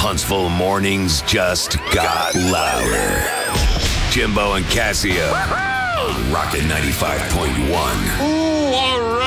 Huntsville mornings just got louder. Jimbo and Casio on Rocket 95.1. Ooh, all right.